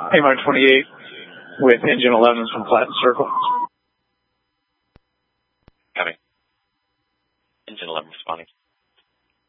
A-Mark 28 with engine 11 from Platten Circle. Copy. Engine 11 responding.